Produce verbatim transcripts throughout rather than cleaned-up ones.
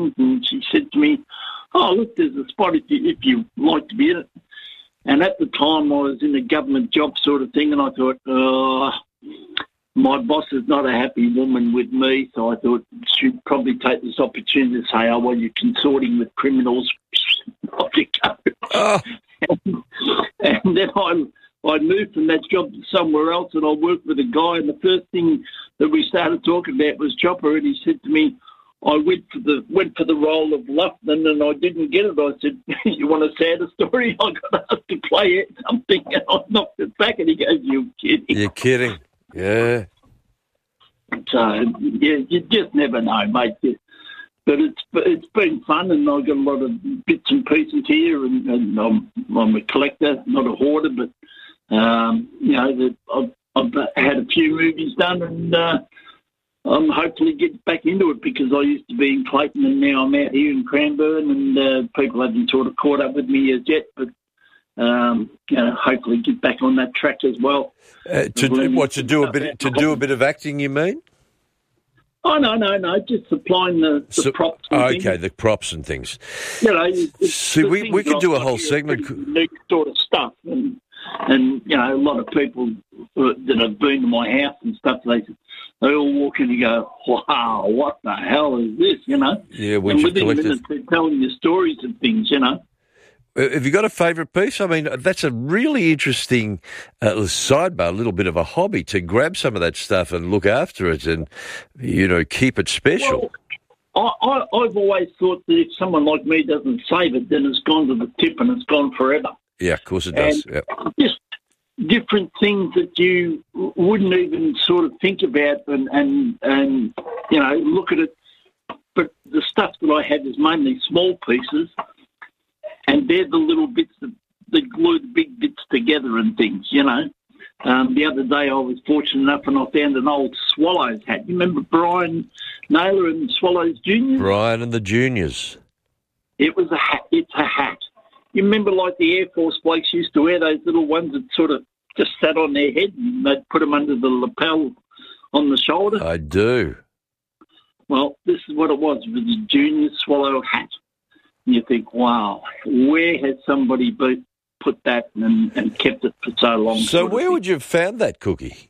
things, and she said to me, "Oh, look, there's a spot if you, if you like to be in it." And at the time, I was in a government job sort of thing, and I thought, oh, my boss is not a happy woman with me, so I thought she'd probably take this opportunity to say, "Oh, well, you're consorting with criminals." Off you go. Oh. and, and then I I moved from that job to somewhere else, and I worked with a guy, and the first thing that we started talking about was Chopper, and he said to me, I went for the went for the role of Luffman, and I didn't get it. I said, "You want a sadder story? I got asked to play it something," and I knocked it back, and he goes, "You're kidding." You're kidding. Yeah. So, yeah, you just never know, mate. But it's it's been fun, and I've got a lot of bits and pieces here, and, and I'm, I'm a collector, not a hoarder, but, um, you know, the, I've, I've had a few movies done, and uh, I'm hopefully get back into it, because I used to be in Clayton, and now I'm out here in Cranbourne, and uh, people haven't sort of caught up with me as yet, but um, you know, hopefully get back on that track as well. Uh, to do, what to do a bit to do a bit of acting, you mean? Oh no, no, no! Just supplying the, the so, props. And okay, things. the props and things. You know, it's, see, we we could do a whole segment. Unique sort of stuff, and and you know, a lot of people that have been to my house and stuff, they they all walk in and go, "Wow, what the hell is this?" You know. Yeah, when and you within collected. minutes, they're telling you stories of things. You know. Have you got a favourite piece? I mean, that's a really interesting uh, sidebar, a little bit of a hobby to grab some of that stuff and look after it and, you know, keep it special. Well, I, I, I've always thought that if someone like me doesn't save it, then it's gone to the tip and it's gone forever. Yeah, of course it does. And yep. just different things that you wouldn't even sort of think about and, and, and, you know, look at it. But the stuff that I have is mainly small pieces, and they're the little bits that, that glue the big bits together and things, you know. Um, the other day I was fortunate enough and I found an old Swallows hat. You remember Brian Naylor and Swallows Juniors? Brian and the Juniors. It was a hat. It's a hat. You remember like the Air Force blokes used to wear those little ones that sort of just sat on their head and they'd put them under the lapel on the shoulder? I do. Well, this is what it was. It was a Junior Swallow hat. And you think, wow, where has somebody be, put that and, and kept it for so long? So where would you have found that cookie?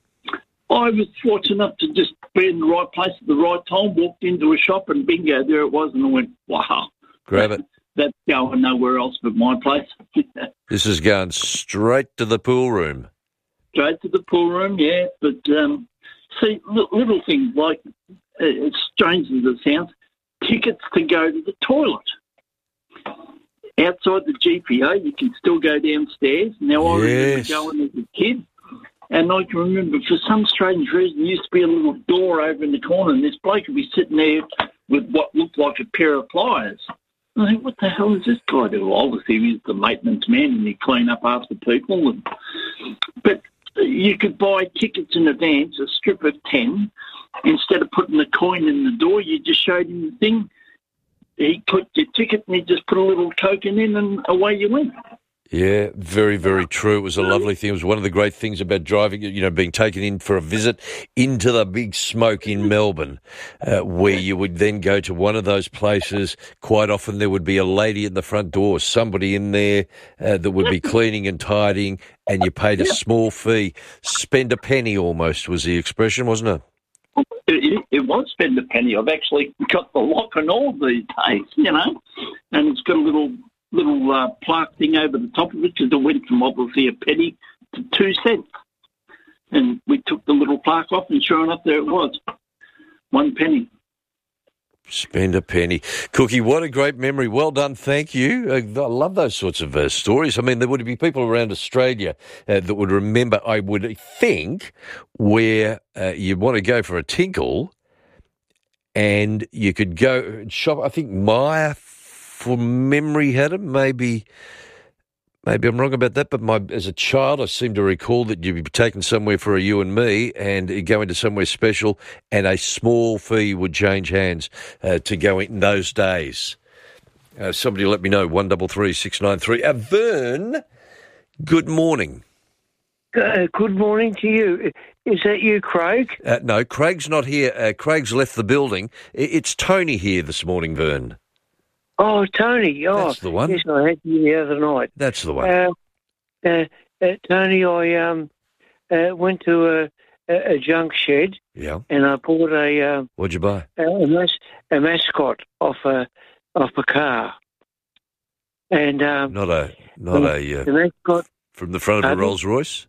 I was fortunate enough to just be in the right place at the right time, walked into a shop and bingo, there it was, and I went, wow. Grab it. That's going nowhere else but my place. This is going straight to the pool room. Straight to the pool room, yeah. But, um, see, little things like, as strange as it sounds, tickets to go to the toilet. Outside the G P O, you can still go downstairs. Now, I yes. remember going as a kid, and I can remember for some strange reason, there used to be a little door over in the corner, and this bloke would be sitting there with what looked like a pair of pliers. I think, what the hell is this guy doing? Well, obviously, he was the maintenance man, and he'd clean up after people. And, but you could buy tickets in advance, a strip of ten. Instead of putting the coin in the door, you just showed him the thing. He clicked your ticket and he just put a little token in and away you went. Yeah, very, very true. It was a lovely thing. It was one of the great things about driving, you know, being taken in for a visit into the Big Smoke in Melbourne, uh, where you would then go to one of those places. Quite often there would be a lady at the front door, somebody in there uh, that would be cleaning and tidying, and you paid a small fee. Spend a penny almost was the expression, wasn't it? It, it was spend a penny. I've actually got the lock and all these days, you know, and it's got a little little uh, plaque thing over the top of it because it went from obviously a penny to two cents. And we took the little plaque off, and sure enough, there it was, one penny. Spend a penny. Cookie, what a great memory. Well done, thank you. I love those sorts of uh, stories. I mean, there would be people around Australia uh, that would remember, I would think, where uh, you want to go for a tinkle and you could go and shop. I think Myer, from memory, had them. Maybe... Maybe I'm wrong about that, but my, as a child, I seem to recall that you'd be taken somewhere for a you and me and go into somewhere special, and a small fee would change hands uh, to go in those days. Uh, somebody let me know, one double three six nine three. Uh, Vern, good morning. Uh, good morning to you. Is that you, Craig? Uh, no, Craig's not here. Uh, Craig's left the building. It's Tony here this morning, Vern. Oh, Tony. Oh, that's the one. Yes, I had you the other night. That's the one. Uh, uh, uh, Tony, I um uh, went to a, a, a junk shed. Yeah. And I bought a. Uh, What'd you buy? A, a, mas- a mascot off a off a car. And um, not a not the, a uh, the mascot from the front of a Rolls Royce.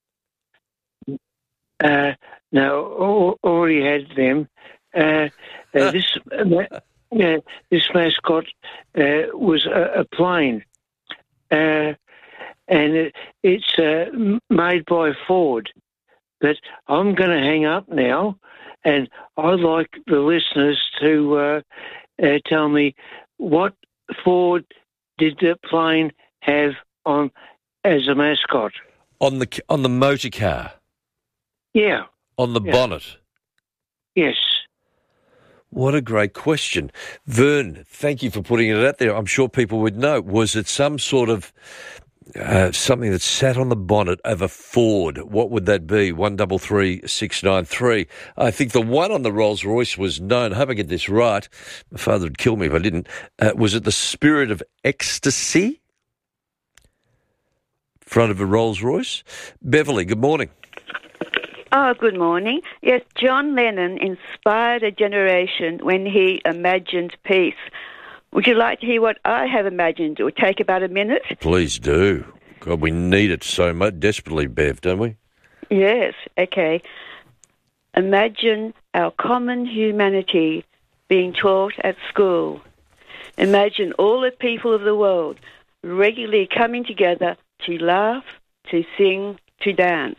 Uh, no, already had them. Uh, uh, this uh, this mascot uh, was a, a plane, uh, and it, it's uh, made by Ford. But I'm going to hang up now, and I'd like the listeners to uh, uh, tell me what Ford did the plane have on as a mascot on the on the motor car. Yeah. On the yeah. bonnet? Yes. What a great question. Vern, thank you for putting it out there. I'm sure people would know. Was it some sort of uh, something that sat on the bonnet of a Ford? What would that be? one double three six nine three. I think the one on the Rolls Royce was known. I hope I get this right. My father would kill me if I didn't. Uh, was it the Spirit of Ecstasy? Front of a Rolls Royce? Beverly, good morning. Oh, good morning. Yes, John Lennon inspired a generation when he imagined peace. Would you like to hear what I have imagined? It will take about a minute. Please do. God, we need it so much, desperately, Bev, don't we? Yes, okay. Imagine our common humanity being taught at school. Imagine all the people of the world regularly coming together to laugh, to sing, to dance.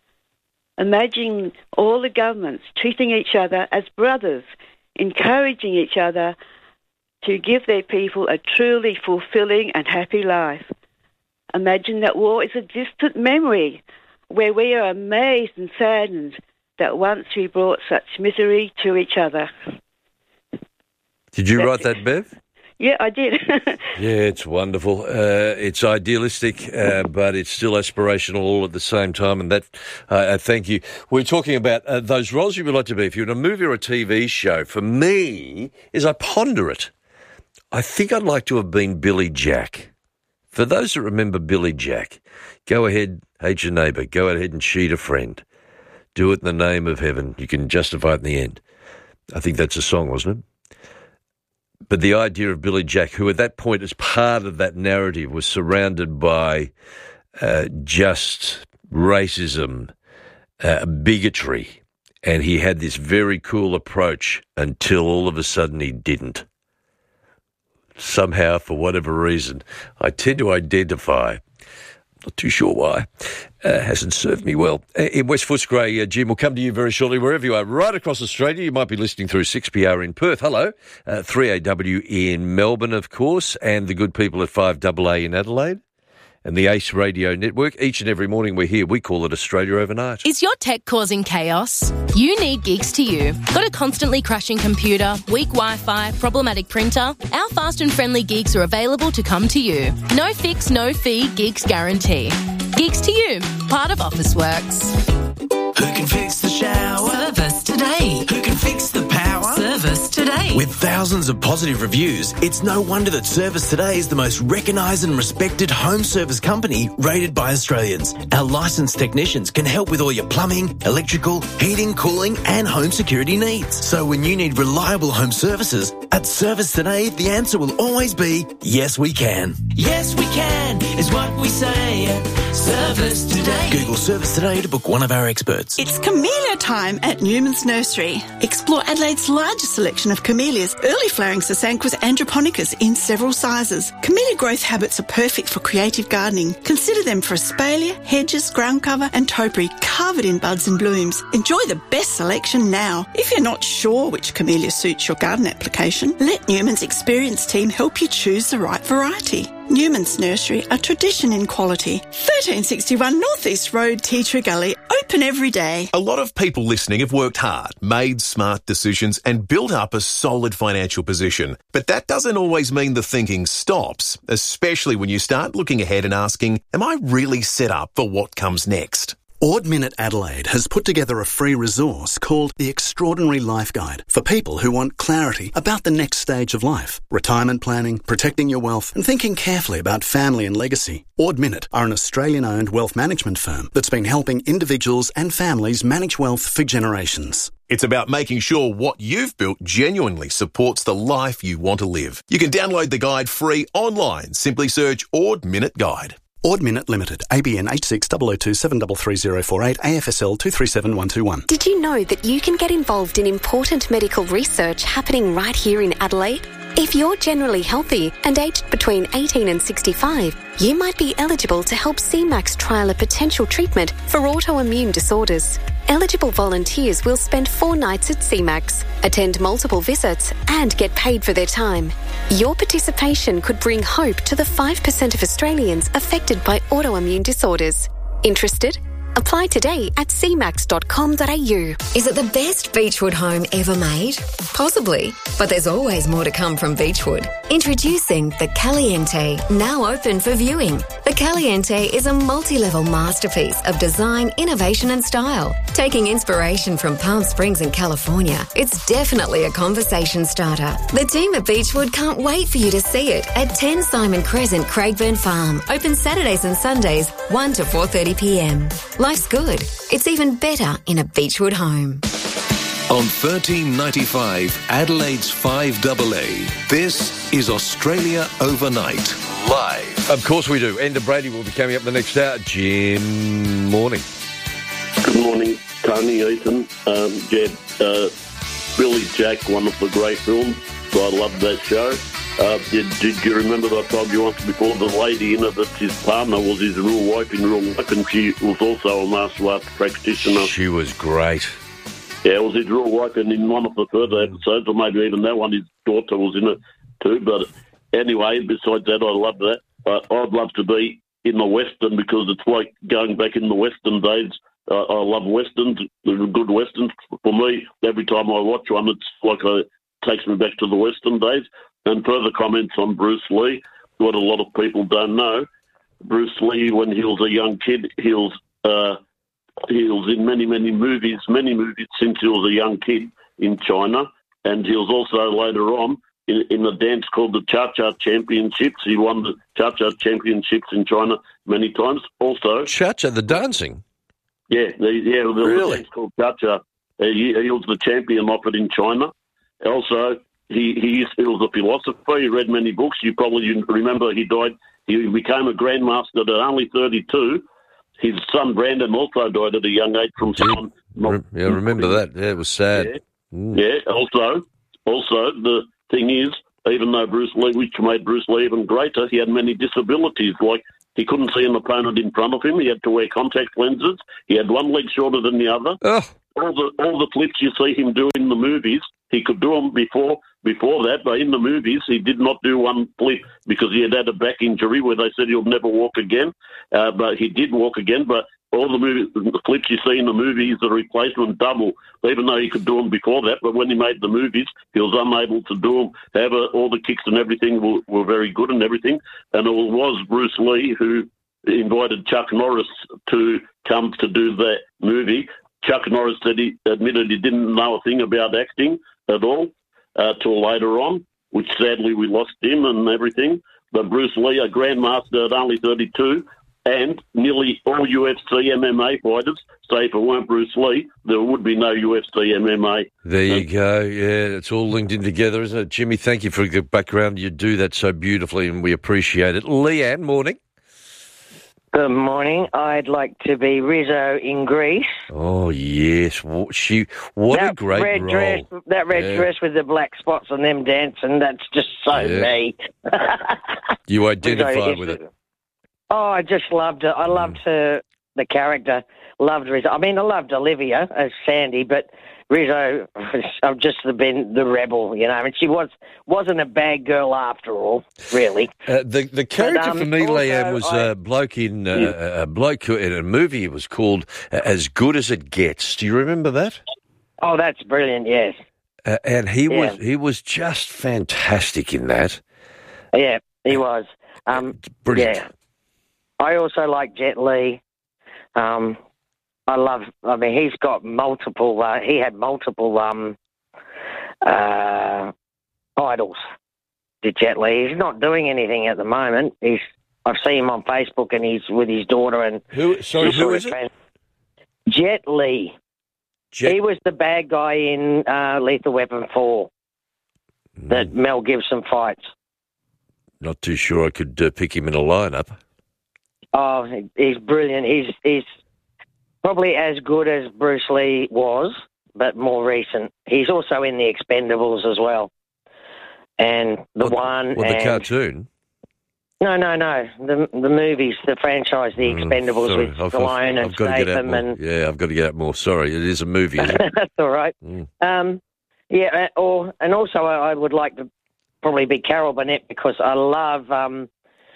Imagine all the governments treating each other as brothers, encouraging each other to give their people a truly fulfilling and happy life. Imagine that war is a distant memory, where we are amazed and saddened that once we brought such misery to each other. Did you write that, Bev? Yeah, I did. Yeah, it's wonderful. Uh, it's idealistic, uh, but it's still aspirational all at the same time, and that, uh, uh, thank you. We're talking about uh, those roles you would like to be if you're in a movie or a T V show. For me, as I ponder it, I think I'd like to have been Billy Jack. For those that remember Billy Jack, go ahead, hate your neighbour, go ahead and cheat a friend. Do it in the name of heaven. You can justify it in the end. I think that's a song, wasn't it? But the idea of Billy Jack, who at that point, as part of that narrative, was surrounded by uh, just racism, uh, bigotry, and he had this very cool approach until all of a sudden he didn't. Somehow, for whatever reason, I tend to identify, not too sure why, uh, hasn't served me well. Uh, in West Footscray, uh, Jim, will come to you very shortly, wherever you are, right across Australia. You might be listening through six P R in Perth. Hello. Uh, three A W in Melbourne, of course, and the good people at five A A in Adelaide. And the Ace Radio Network. Each and every morning we're here. We call it Australia Overnight. Is your tech causing chaos? You need Geeks to You. Got a constantly crashing computer, weak Wi-Fi, problematic printer? Our fast and friendly Geeks are available to come to you. No fix, no fee, Geeks guarantee. Geeks to You, part of Officeworks. Who can fix the shower? Service today. Who can fix the power? Service today. With thousands of positive reviews, it's no wonder that Service Today is the most recognised and respected home service company rated by Australians. Our licensed technicians can help with all your plumbing, electrical, heating, cooling and home security needs. So when you need reliable home services, at Service Today, the answer will always be, yes, we can. Yes, we can is what we say at Service Today. Google Service Today to book one of our experts. It's camellia time at Newman's Nursery. Explore Adelaide's largest selection of camellias, early flowering Sasanquas and Japonicas in several sizes. Camellia growth habits are perfect for creative gardening. Consider them for espalier, hedges, ground cover and topiary covered in buds and blooms. Enjoy the best selection now. If you're not sure which camellia suits your garden application, let Newman's experienced team help you choose the right variety. Newman's Nursery, a tradition in quality. thirteen sixty-one North East Road, Tea Tree Gully, open every day. A lot of people listening have worked hard, made smart decisions and built up a solid financial position. But that doesn't always mean the thinking stops, especially when you start looking ahead and asking, am I really set up for what comes next? Ord Minnett Adelaide has put together a free resource called The Extraordinary Life Guide for people who want clarity about the next stage of life, retirement planning, protecting your wealth, and thinking carefully about family and legacy. Ord Minnett are an Australian-owned wealth management firm that's been helping individuals and families manage wealth for generations. It's about making sure what you've built genuinely supports the life you want to live. You can download the guide free online. Simply search Ord Minnett Guide. Ord Minnett Limited, A B N eight six zero zero two seven three three zero four eight, A F S L two three seven one two one. Did you know that you can get involved in important medical research happening right here in Adelaide? If you're generally healthy and aged between eighteen and sixty-five, you might be eligible to help C MAX trial a potential treatment for autoimmune disorders. Eligible volunteers will spend four nights at C MAX, attend multiple visits and get paid for their time. Your participation could bring hope to the five percent of Australians affected by autoimmune disorders. Interested? Apply today at c max dot com dot a u. Is it the best Beechwood home ever made? Possibly, but there's always more to come from Beechwood. Introducing the Caliente, now open for viewing. The Caliente is a multi-level masterpiece of design, innovation and style. Taking inspiration from Palm Springs in California, it's definitely a conversation starter. The team at Beechwood can't wait for you to see it at ten Simon Crescent, Craigburn Farm. Open Saturdays and Sundays, one to four thirty p m. Life's good. It's even better in a Beechwood home. On thirteen ninety-five, Adelaide's five A A, this is Australia Overnight, live. Of course we do. Enda Brady will be coming up the next hour. Jim, morning. Good morning, Tony, Ethan, um, Jed, uh, Billy Jack, one of the great films. So I loved that show. Uh, did, did you remember that I told you once before the lady in it that his partner was his real wife in real life, and she was also a martial arts practitioner? She was great. Yeah, it was his real wife, and in one of the further episodes, or maybe even that one, his daughter was in it too. But anyway, besides that, I love that. Uh, I'd love to be in the Western because it's like going back in the Western days. Uh, I love Westerns, the good Westerns. For me, every time I watch one, it's like it takes me back to the Western days. And further comments on Bruce Lee, what a lot of people don't know. Bruce Lee, when he was a young kid, he was uh, he was in many, many movies, many movies since he was a young kid in China. And he was also later on in, in a dance called the Cha-Cha Championships. He won the Cha-Cha Championships in China many times. Also, Cha-Cha, the dancing? Yeah, the, yeah, there was really? a dance called Cha-Cha. Uh, he, he was the champion of it in China. Also, He, he, he was a philosopher. He read many books. You probably remember he died. He became a grandmaster at only thirty-two. His son Brandon also died at a young age from someone. Re- yeah, I remember that. Yeah, it was sad. Yeah. Mm. yeah. Also, also the thing is, even though Bruce Lee, which made Bruce Lee even greater, he had many disabilities. Like he couldn't see an opponent in front of him. He had to wear contact lenses. He had one leg shorter than the other. Oh. All the all the flips you see him do in the movies, he could do them before before that, but in the movies he did not do one flip because he had had a back injury where they said he'll never walk again. Uh, but he did walk again. But all the movie, the flips you see in the movies, the replacement double, even though he could do them before that. But when he made the movies, he was unable to do them. However, all the kicks and everything were, were very good and everything. And it was Bruce Lee who invited Chuck Norris to come to do that movie. Chuck Norris said he admitted he didn't know a thing about acting at all uh, till later on, which sadly we lost him and everything. But Bruce Lee, a grandmaster at only thirty-two, and nearly all U F C M M A fighters say if it weren't Bruce Lee, there would be no U F C M M A. There you go. Yeah, it's all linked in together, isn't it? Jimmy, thank you for the background. You do that so beautifully, and we appreciate it. Leanne, morning. Good morning. I'd like to be Rizzo in Greece. Oh, yes. She, what that a great red role. Dress, that red yeah. dress with the black spots on them dancing, that's just so yeah. me. You identify Rizzo, with it. Oh, I just loved it. I loved mm. her, the character. Loved Rizzo. I mean, I loved Olivia as Sandy, but Rizzo, I've just been the rebel, you know, and she was, wasn't a bad girl after all, really. Uh, the the character but, um, for me, also, Leanne, was I, a bloke in uh, yeah. a bloke in a movie. It was called uh, As Good as It Gets. Do you remember that? Oh, that's brilliant, yes. Uh, and he yeah. was he was just fantastic in that. Yeah, he was. Um, Brilliant. Yeah. I also like Jet Li. Um, I love. I mean, he's got multiple. Uh, he had multiple um, uh, idols. Did Jet Li? He's not doing anything at the moment. He's. I've seen him on Facebook, and he's with his daughter. And who? Sorry, who is it? Jet Li. Jet- he was the bad guy in uh, Lethal Weapon four mm. that Mel Gibson fights. Not too sure I could uh, pick him in a lineup. Oh, he's brilliant. He's he's probably as good as Bruce Lee was, but more recent. He's also in The Expendables as well. And the what, one... What, and, the cartoon? No, no, no. The the movies, the franchise, The Expendables mm, with I've, Stallone I've, and I've got to get out more. And... Yeah, I've got to get out more. Sorry, it is a movie, isn't it? That's all right. Mm. Um, yeah, or and also I, I would like to probably be Carol Burnett because I love um,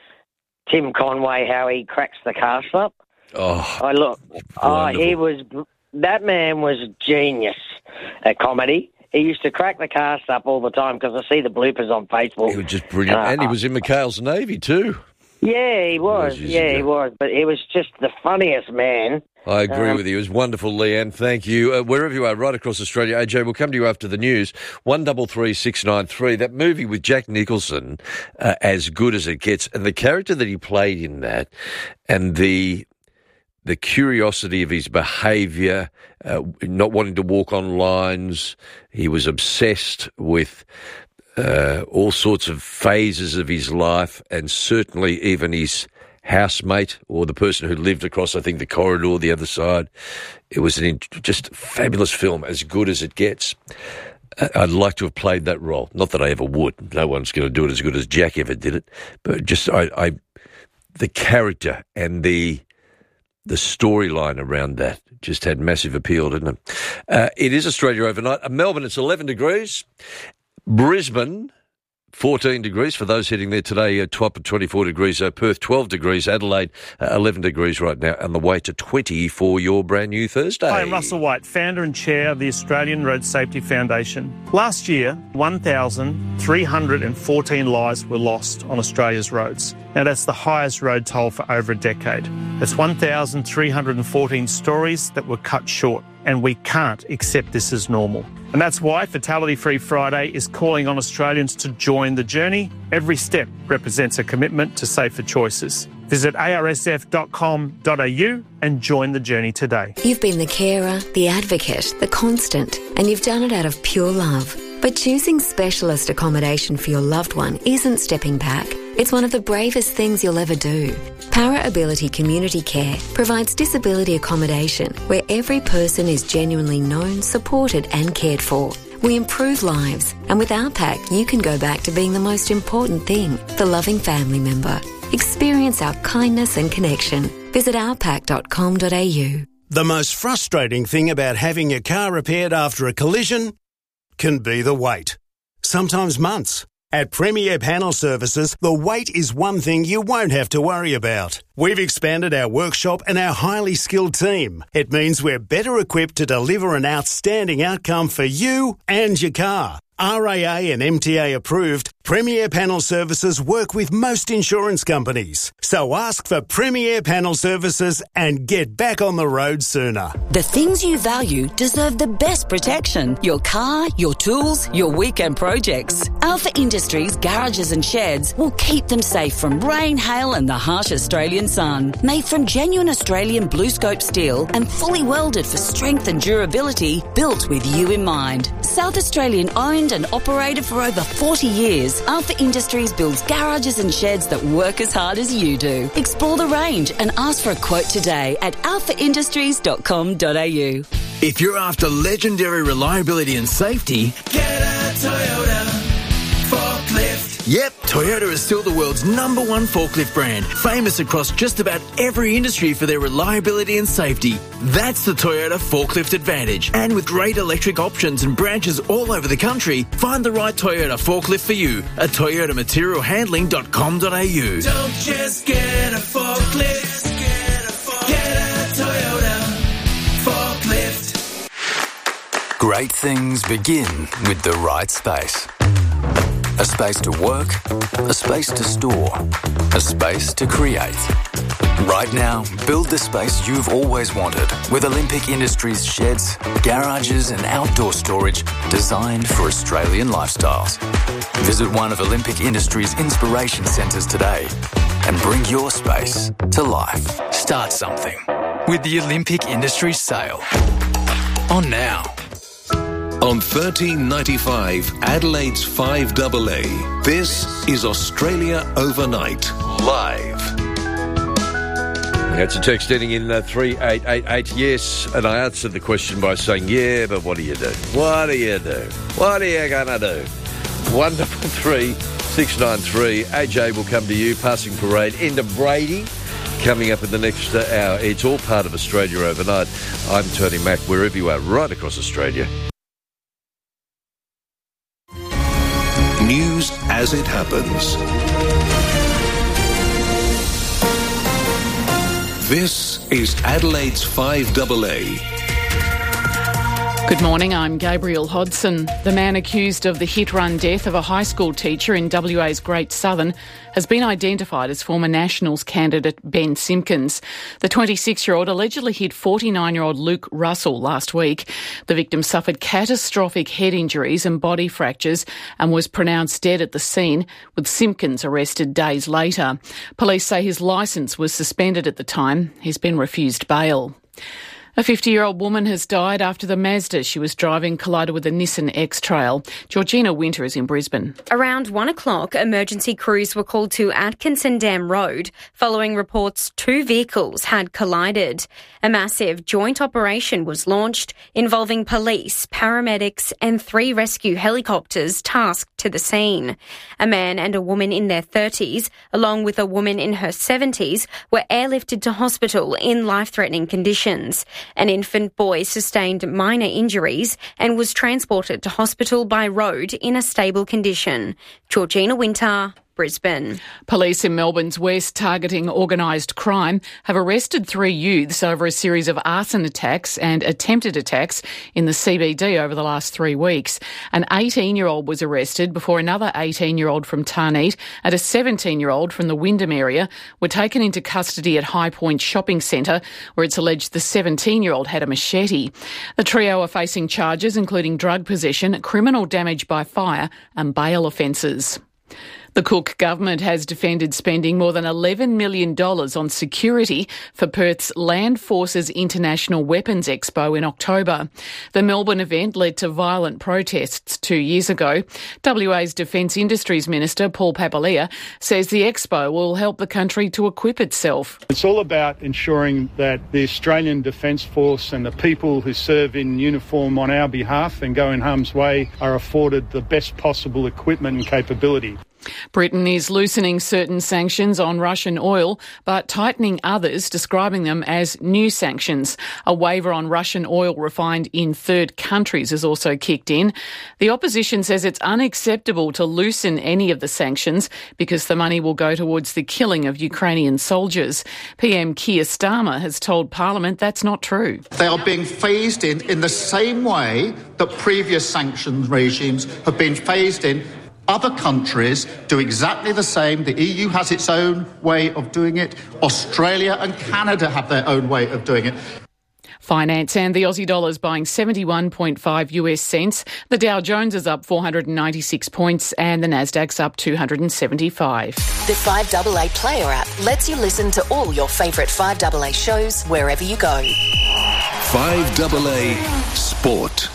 Tim Conway, how he cracks the cast up. Oh, I look. Oh, wonderful. he was... That man was genius at comedy. He used to crack the cast up all the time because I see the bloopers on Facebook. He was just brilliant. Uh, and he was in McHale's Navy too. Yeah, he was. He was yeah, he was. But he was just the funniest man. I agree um, with you. It was wonderful, Leanne. Thank you. Uh, wherever you are, right across Australia. A J, we'll come to you after the news. one double three six nine three. That movie with Jack Nicholson, uh, As Good As It Gets, and the character that he played in that, and the... the curiosity of his behaviour, uh, not wanting to walk on lines. He was obsessed with uh, all sorts of phases of his life, and certainly even his housemate or the person who lived across, I think, the corridor the other side. It was an in- just fabulous film, As Good As It Gets. I'd like to have played that role. Not that I ever would. No one's going to do it as good as Jack ever did it. But just I, I the character and the... the storyline around that just had massive appeal, didn't it? Uh, it is Australia Overnight. Uh, Melbourne, it's eleven degrees. Brisbane, fourteen degrees. For those heading there today, uh, top of twenty-four degrees. Uh, Perth, twelve degrees. Adelaide, uh, eleven degrees right now. And the way to twenty for your brand new Thursday. Hi, I'm Russell White, founder and chair of the Australian Road Safety Foundation. Last year, one thousand three hundred fourteen lives were lost on Australia's roads. Now, that's the highest road toll for over a decade. That's one thousand three hundred fourteen stories that were cut short, and we can't accept this as normal. And that's why Fatality Free Friday is calling on Australians to join the journey. Every step represents a commitment to safer choices. Visit a r s f dot com dot a u and join the journey today. You've been the carer, the advocate, the constant, and you've done it out of pure love. But choosing specialist accommodation for your loved one isn't stepping back. It's one of the bravest things you'll ever do. Para Ability Community Care provides disability accommodation where every person is genuinely known, supported and cared for. We improve lives, and with our pack you can go back to being the most important thing, the loving family member. Experience our kindness and connection. Visit our pack dot com dot a u. The most frustrating thing about having your car repaired after a collision can be the wait. Sometimes months. At Premier Panel Services, the wait is one thing you won't have to worry about. We've expanded our workshop and our highly skilled team. It means we're better equipped to deliver an outstanding outcome for you and your car. R A A and M T A approved, Premier Panel Services work with most insurance companies. So ask for Premier Panel Services and get back on the road sooner. The things you value deserve the best protection. Your car, your tools, your weekend projects. Alpha Industries garages and sheds will keep them safe from rain, hail and the harsh Australian sun. Made from genuine Australian blue scope steel and fully welded for strength and durability, built with you in mind. South Australian owned and operated for over forty years, Alpha Industries builds garages and sheds that work as hard as you do. Explore the range and ask for a quote today at alpha industries dot com dot a u. If you're after legendary reliability and safety, get a Toyota forklift. Yep, Toyota is still the world's number one forklift brand, famous across just about every industry for their reliability and safety. That's the Toyota Forklift Advantage. And with great electric options and branches all over the country, find the right Toyota forklift for you at toyota material handling dot com dot a u. Don't just get a forklift, get a, forklift. Get a Toyota forklift. Great things begin with the right space. A space to work, a space to store, a space to create. Right now, build the space you've always wanted with Olympic Industries sheds, garages and outdoor storage designed for Australian lifestyles. Visit one of Olympic Industries' inspiration centres today and bring your space to life. Start something with the Olympic Industries sale. On now. On thirteen ninety-five, Adelaide's five A A, this is Australia Overnight, live. That's a text ending in uh, three eight eight eight. Yes, and I answered the question by saying, yeah, but what do you do? What do you do? What are you going to do? one double three six nine three. A J will come to you. Passing parade. End of Brady coming up in the next uh, hour. It's all part of Australia Overnight. I'm Tony Mack, wherever you are, right across Australia. News as it happens. This is Adelaide's five A A. Good morning, I'm Gabriel Hodson. The man accused of the hit-run death of a high school teacher in W A's Great Southern has been identified as former Nationals candidate Ben Simpkins. The twenty-six-year-old allegedly hit forty-nine-year-old Luke Russell last week. The victim suffered catastrophic head injuries and body fractures and was pronounced dead at the scene, with Simpkins arrested days later. Police say his licence was suspended at the time. He's been refused bail. A fifty-year-old woman has died after the Mazda she was driving collided with a Nissan X-Trail. Georgina Winter is in Brisbane. Around one o'clock, emergency crews were called to Atkinson Dam Road following reports two vehicles had collided. A massive joint operation was launched involving police, paramedics and three rescue helicopters tasked to the scene. A man and a woman in their thirties, along with a woman in her seventies, were airlifted to hospital in life-threatening conditions. An infant boy sustained minor injuries and was transported to hospital by road in a stable condition. Georgina Winter, Brisbane. Police in Melbourne's West, targeting organised crime, have arrested three youths over a series of arson attacks and attempted attacks in the C B D over the last three weeks. An eighteen-year-old was arrested before another eighteen-year-old from Tarneet and a seventeen-year-old from the Wyndham area were taken into custody at High Point Shopping Centre, where it's alleged the seventeen-year-old had a machete. The trio are facing charges including drug possession, criminal damage by fire and bail offences. The Cook government has defended spending more than eleven million dollars on security for Perth's Land Forces International Weapons Expo in October. The Melbourne event led to violent protests two years ago. W A's Defence Industries Minister, Paul Papalia, says the expo will help the country to equip itself. It's all about ensuring that the Australian Defence Force and the people who serve in uniform on our behalf and go in harm's way are afforded the best possible equipment and capability. Britain is loosening certain sanctions on Russian oil, but tightening others, describing them as new sanctions. A waiver on Russian oil refined in third countries has also kicked in. The opposition says it's unacceptable to loosen any of the sanctions because the money will go towards the killing of Ukrainian soldiers. P M Keir Starmer has told Parliament that's not true. They are being phased in in the same way that previous sanctions regimes have been phased in. Other countries do exactly the same. The E U has its own way of doing it. Australia and Canada have their own way of doing it. Finance and the Aussie dollar is buying seventy-one point five U S cents. The Dow Jones is up four hundred ninety-six points and the Nasdaq's up two hundred seventy-five. The five A A Player app lets you listen to all your favourite five A A shows wherever you go. five A A Sport.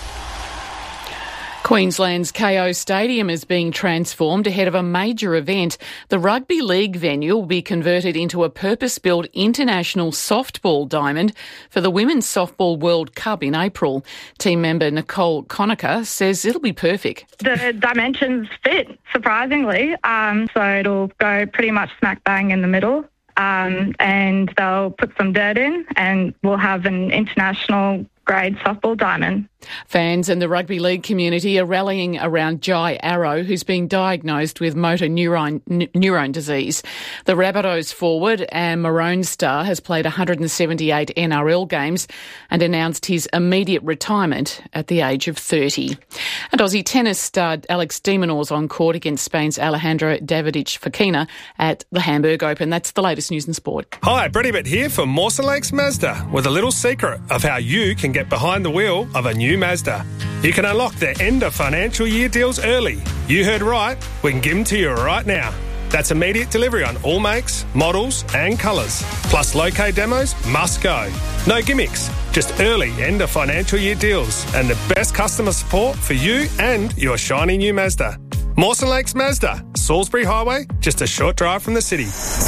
Queensland's K O Stadium is being transformed ahead of a major event. The Rugby League venue will be converted into a purpose-built international softball diamond for the Women's Softball World Cup in April. Team member Nicole Conacher says it'll be perfect. The dimensions fit, surprisingly, um, so it'll go pretty much smack bang in the middle. Um, and they'll put some dirt in and we'll have an international grade softball diamond. Fans and the rugby league community are rallying around Jai Arrow, who's been diagnosed with motor neurone, n- neurone disease. The Rabbitohs forward and Maroon star has played one hundred seventy-eight N R L games and announced his immediate retirement at the age of thirty. And Aussie tennis star Alex de Minaur's on court against Spain's Alejandro Davidovich Fokina at the Hamburg Open. That's the latest news and sport. Hi, Brady Bit here for Mawson Lakes Mazda with a little secret of how you can get behind the wheel of a new Mazda. You can unlock their end of financial year deals early. You heard right, we can give them to you right now. That's immediate delivery on all makes, models and colours. Plus low-K demos must go. No gimmicks, just early end of financial year deals and the best customer support for you and your shiny new Mazda. Mawson Lakes Mazda, Salisbury Highway, just a short drive from the city.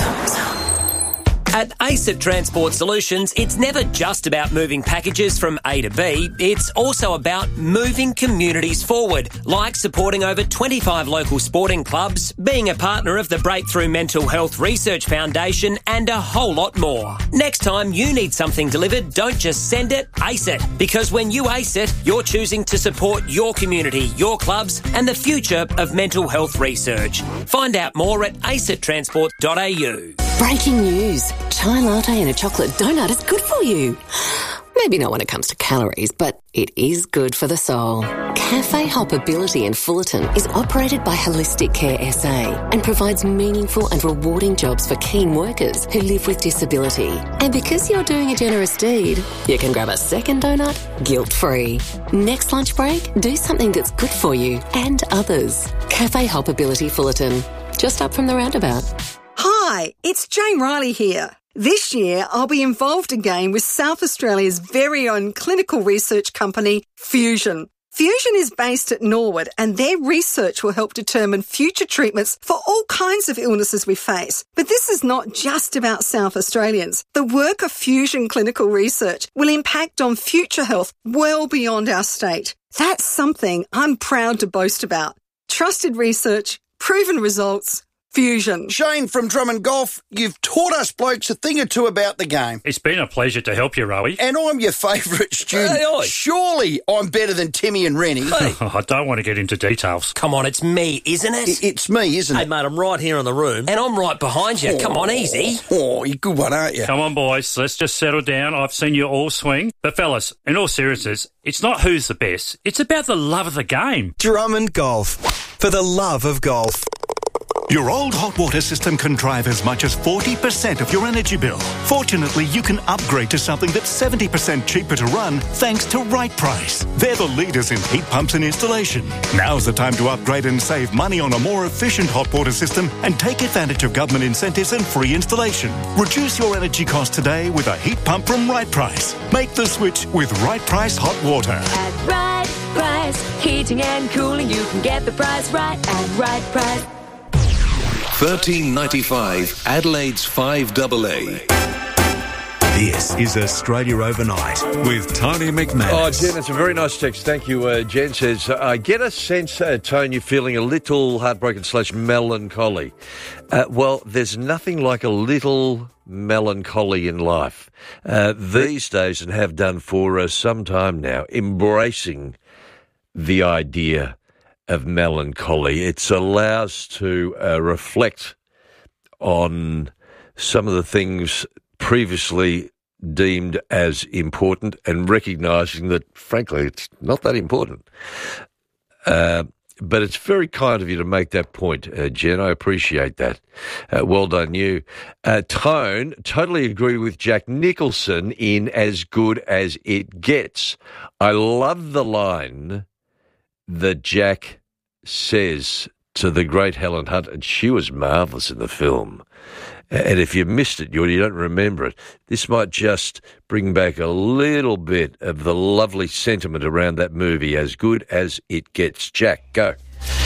At ACET Transport Solutions, it's never just about moving packages from A to B, it's also about moving communities forward, like supporting over twenty-five local sporting clubs, being a partner of the Breakthrough Mental Health Research Foundation, and a whole lot more. Next time you need something delivered, don't just send it, ace it. Because when you ace it, you're choosing to support your community, your clubs, and the future of mental health research. Find out more at acet transport dot a u. Breaking news. Chai latte and a chocolate donut is good for you. Maybe not when it comes to calories, but it is good for the soul. Cafe Hoppability in Fullerton is operated by Holistic Care S A and provides meaningful and rewarding jobs for keen workers who live with disability. And because you're doing a generous deed, you can grab a second donut guilt-free. Next lunch break, do something that's good for you and others. Cafe Hoppability Fullerton, just up from the roundabout. Hi, it's Jane Riley here. This year, I'll be involved again with South Australia's very own clinical research company, Fusion. Fusion is based at Norwood, and their research will help determine future treatments for all kinds of illnesses we face. But this is not just about South Australians. The work of Fusion Clinical Research will impact on future health well beyond our state. That's something I'm proud to boast about. Trusted research, proven results, Fusion. Shane from Drummond Golf, you've taught us blokes a thing or two about the game. It's been a pleasure to help you, Rowie. And I'm your favourite student. Hey, oi. Surely I'm better than Timmy and Rennie. Hey. Oh, I don't want to get into details. Come on, it's me, isn't it? I- it's me, isn't hey, it? Hey, mate, I'm right here in the room, and I'm right behind you. Oh. Come on, easy. Oh, you're a good one, aren't you? Come on, boys, let's just settle down. I've seen you all swing. But, fellas, in all seriousness, it's not who's the best. It's about the love of the game. Drummond Golf. For the love of golf. Your old hot water system can drive as much as forty percent of your energy bill. Fortunately, you can upgrade to something that's seventy percent cheaper to run thanks to Right Price. They're the leaders in heat pumps and installation. Now's the time to upgrade and save money on a more efficient hot water system and take advantage of government incentives and free installation. Reduce your energy costs today with a heat pump from Right Price. Make the switch with Right Price Hot Water. At Right Price, heating and cooling, you can get the price right at Right Price. thirteen ninety-five Adelaide's five double A. This is Australia Overnight with Tony McManus. Oh, Jen, it's a very nice text. Thank you. Uh, Jen says, I get a sense, uh, Tone, you're feeling a little heartbroken slash melancholy. Uh, well, there's nothing like a little melancholy in life. Uh, these days, and have done for uh, some time now, embracing the idea of melancholy. It allows to uh, reflect on some of the things previously deemed as important and recognising that, frankly, it's not that important. Uh, but it's very kind of you to make that point, uh, Jen. I appreciate that. Uh, well done, you. Uh, Tone, totally agree with Jack Nicholson in As Good As It Gets. I love the line that Jack says to the great Helen Hunt, and she was marvellous in the film. And if you missed it, you don't remember it, this might just bring back a little bit of the lovely sentiment around that movie, As Good As It Gets. Jack, go.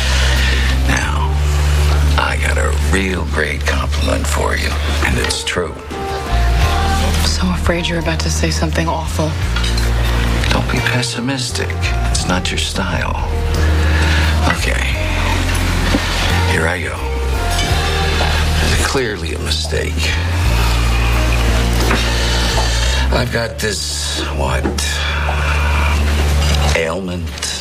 Now, I got a real great compliment for you, and it's true. I'm so afraid you're about to say something awful. Don't be pessimistic. It's not your style. Okay. Here I go. It's clearly a mistake. I've got this, what, ailment.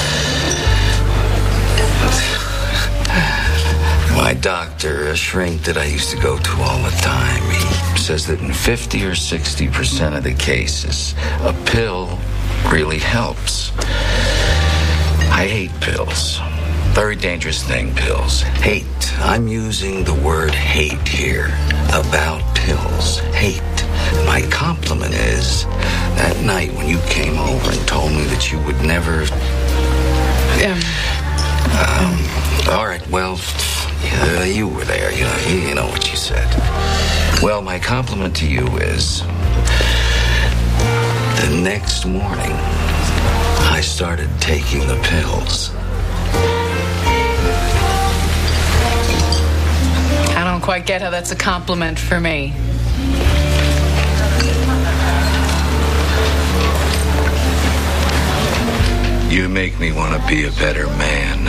My doctor, a shrink that I used to go to all the time, he says that in fifty or sixty percent of the cases, a pill really helps. I hate pills. Very dangerous thing, pills. Hate. I'm using the word hate here. About pills. Hate. My compliment is, that night when you came over and told me that you would never... Um... Um, all right, well, uh, you were there. You know, you, you know what you said. Well, my compliment to you is, the next morning, I started taking the pills. I don't quite get how that's a compliment for me. You make me want to be a better man.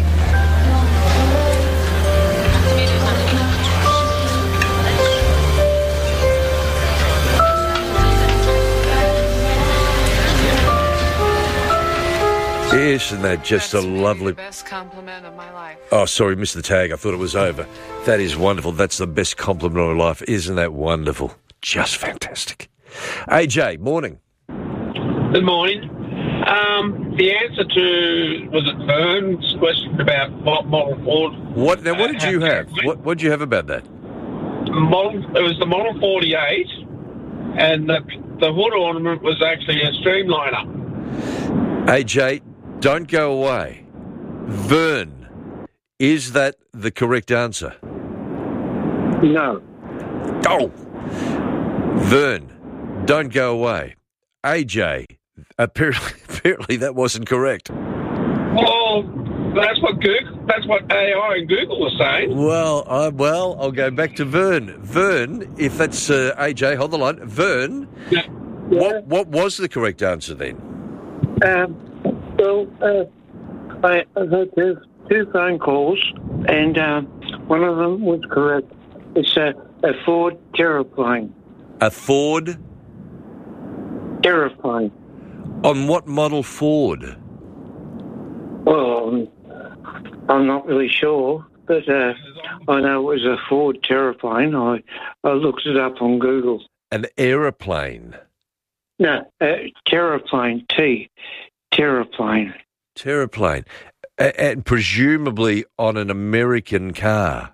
Isn't that just That's a lovely... the best compliment of my life. Oh, sorry, missed the tag. I thought it was over. That is wonderful. That's the best compliment of my life. Isn't that wonderful? Just fantastic. A J, morning. Good morning. Um, the answer to, was it Vern's question about what model Ford... What Now, what did uh, you have? had? What what did you have about that? Model, it was the Model forty-eight, and the, the hood ornament was actually a streamliner. A J, don't go away. Vern, is that the correct answer? No. Oh! Vern, don't go away. A J, apparently, apparently that wasn't correct. Well, that's what Google, that's what A I and Google are saying. Well, uh, well, I'll go back to Vern. Vern, if that's uh, A J, hold the line. Vern, yeah. Yeah. what what was the correct answer then? Um, well, uh, I, I've had two, two phone calls, and um, one of them was correct. It's a, a Ford Terraplane. A Ford? Terraplane. On what model Ford? Well, um, I'm not really sure, but uh, I know it was a Ford Terraplane. I, I looked it up on Google. An aeroplane? No, uh, Terraplane, T. Terraplane. Terraplane. A- and presumably on an American car?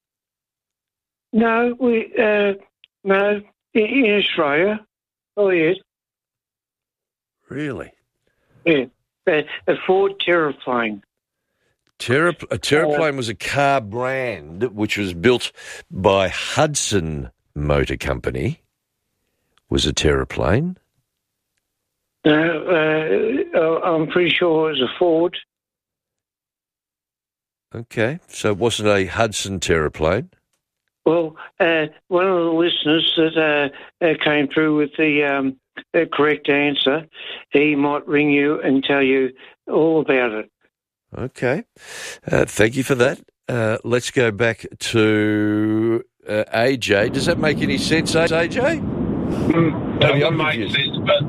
No, we, uh, no, in, in Australia. Oh, yes. Really? Yeah, a, a Ford Terraplane. Terra, a Terraplane uh, was a car brand which was built by Hudson Motor Company. Was a Terraplane? No, uh, I'm pretty sure it was a Ford. Okay, so it wasn't a Hudson Terraplane? Well, uh, one of the listeners that uh, uh, came through with the um, uh, correct answer, he might ring you and tell you all about it. Okay. Uh, thank you for that. Uh, let's go back to uh, A J. Does that make any sense, A J? Mm, that doesn't make sense, but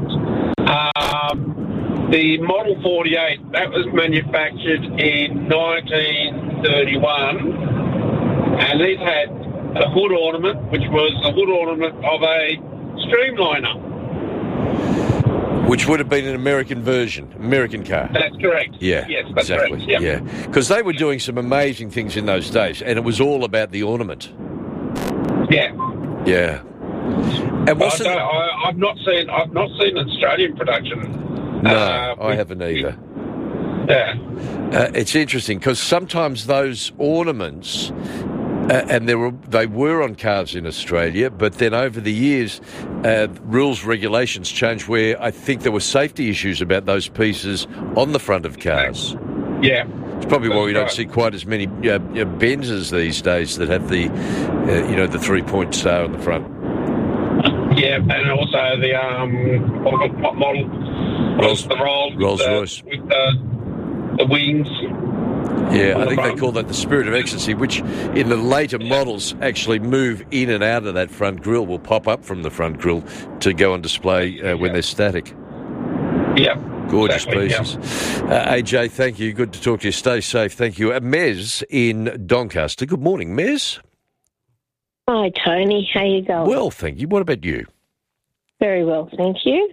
um, the Model forty-eight, that was manufactured in nineteen thirty-one, and it had a hood ornament, which was a hood ornament of a streamliner. Which would have been an American version, American car. That's correct. Yeah, yes, that's exactly. correct. Yep. Yeah, because they were doing some amazing things in those days, and it was all about the ornament. Yeah. Yeah. And I don't, I, I've not seen. I've not seen an Australian production. No, uh, I haven't either. Yeah. Uh, it's interesting because sometimes those ornaments. Uh, and there were, they were on cars in Australia, but then over the years, uh, rules, regulations changed where I think there were safety issues about those pieces on the front of cars. Yeah. It's probably why That's we don't right. see quite as many uh, uh, Benzes these days that have the, uh, you know, the three-point star on the front. Yeah, and also the, um, what, what model? Rolls, the Rolls, Rolls with, the, Royce. with the, the wings. Yeah, I think they call that the Spirit of Ecstasy, which in the later models actually move in and out of that front grille, will pop up from the front grille to go on display uh, when they're static. Yeah. Gorgeous Exactly, pieces. Uh, A J, thank you. Good to talk to you. Stay safe. Thank you. Uh, Mez in Doncaster. Good morning, Mez. Hi, Tony. How you going? Well, thank you. What about you? Very well, thank you.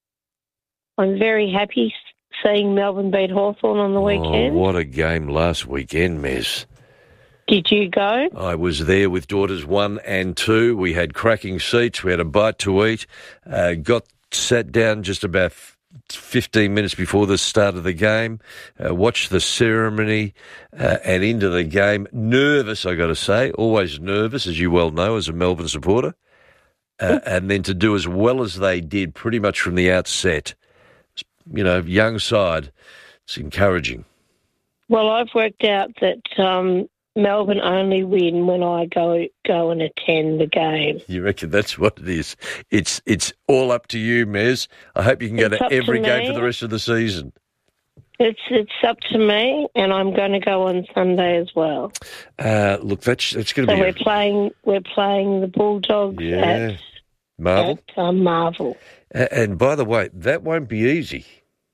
I'm very happy seeing Melbourne beat Hawthorn on the weekend. Oh, what a game last weekend, Mez. Did you go? I was there with daughters one and two. We had cracking seats. We had a bite to eat. Uh, got sat down just about fifteen minutes before the start of the game. Uh, watched the ceremony uh, and into the game. Nervous, I got to say. Always nervous, as you well know, as a Melbourne supporter. Uh, and then to do as well as they did pretty much from the outset. You know, young side. It's encouraging. Well, I've worked out that um, Melbourne only win when I go go and attend the game. You reckon that's what it is? It's it's all up to you, Mez. I hope you can go It's to up to every game me. for the rest of the season. It's it's up to me, and I'm going to go on Sunday as well. Uh, look, that's that's going to So be we're a, playing we're playing the Bulldogs yeah, at, Marvel. at um, Marvel. A- And by the way, that won't be easy.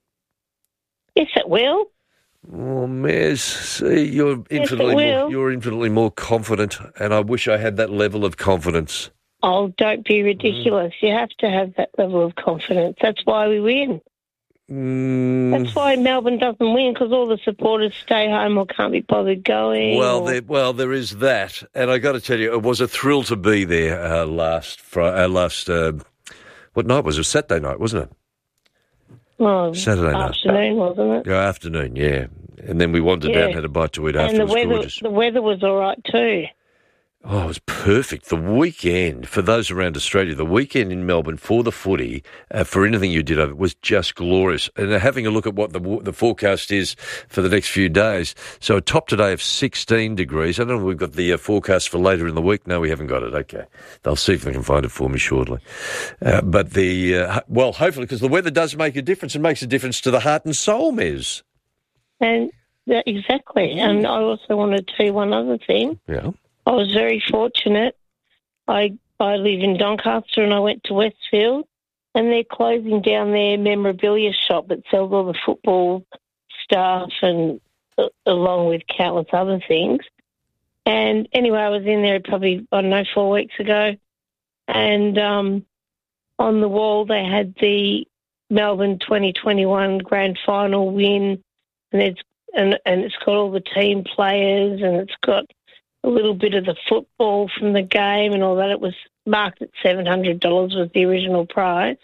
Yes, it will. Oh, Mez, see, you're Yes, it infinitely more, will. you're infinitely more confident, and I wish I had that level of confidence. Oh, don't be ridiculous. You have to have that level of confidence. That's why we win. Mm. That's why Melbourne doesn't win, because all the supporters stay home or can't be bothered going. Well, or... there, well, there is that, and I got to tell you, it was a thrill to be there uh, last Friday. Uh, last uh, what night was it? It was Saturday night, wasn't it? oh, Saturday night. afternoon, wasn't it? Yeah, afternoon, yeah. And then we wandered Yeah. down, had a bite to eat And after. the It was weather, gorgeous. the weather was all right too. Oh, it was perfect. The weekend, for those around Australia, the weekend in Melbourne for the footy, uh, for anything you did of it, was just glorious. And uh, having a look at what the the forecast is for the next few days. So a top today of sixteen degrees. I don't know if we've got the uh, forecast for later in the week. No, we haven't got it. Okay. They'll see if they can find it for me shortly. Uh, but the, uh, well, hopefully, because the weather does make a difference and makes a difference to the heart and soul, Mez. And that, exactly. And I also wanted to tell you one other thing. Yeah. I was very fortunate. I I live in Doncaster and I went to Westfield and they're closing down their memorabilia shop that sells all the football stuff and uh, along with countless other things. And anyway, I was in there probably, I don't know, four weeks ago. And um, on the wall they had the Melbourne twenty twenty-one grand final win and it's, and, and it's got all the team players and it's got a little bit of the football from the game and all that. It was marked at seven hundred dollars was the original price.